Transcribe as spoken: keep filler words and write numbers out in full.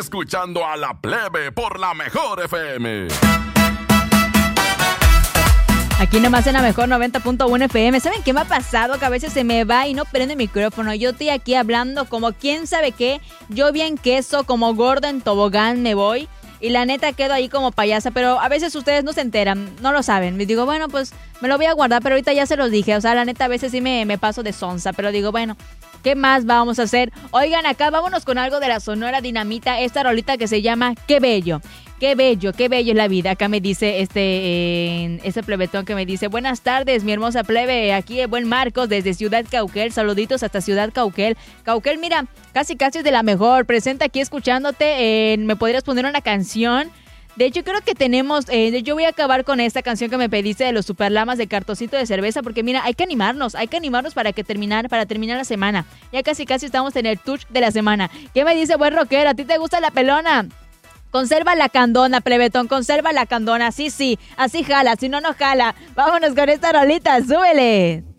escuchando a La Plebe por La Mejor F M. Aquí nomás en La Mejor noventa punto uno F M. ¿Saben qué me ha pasado? Que a veces se me va y no prende el micrófono. Yo estoy aquí hablando como quién sabe qué. Yo bien queso, como gordo en tobogán me voy. Y la neta quedo ahí como payasa, pero a veces ustedes no se enteran, no lo saben. Les digo, bueno, pues me lo voy a guardar, pero ahorita ya se los dije. O sea, la neta a veces sí me, me paso de sonza, pero digo, bueno, ¿qué más vamos a hacer? Oigan, acá vámonos con algo de la Sonora Dinamita, esta rolita que se llama Qué Bello. Qué bello, qué bello es la vida. Acá me dice este, eh, este plebetón que me dice, buenas tardes, mi hermosa plebe, aquí el buen Marcos desde Ciudad Cauquel, saluditos hasta Ciudad Cauquel. Cauquel, mira, casi casi es de la mejor, presenta aquí escuchándote, eh, ¿me podrías poner una canción? De hecho, creo que tenemos, eh, yo voy a acabar con esta canción que me pediste de los Superlamas de Cartoncito de Cerveza, porque mira, hay que animarnos, hay que animarnos para que terminar, para terminar la semana. Ya casi casi estamos en el touch de la semana. ¿Qué me dice buen rockero? ¿A ti te gusta la pelona? Conserva la candona, plebetón, conserva la candona, sí, sí, así jala, si no, no jala. Vámonos con esta rolita, súbele.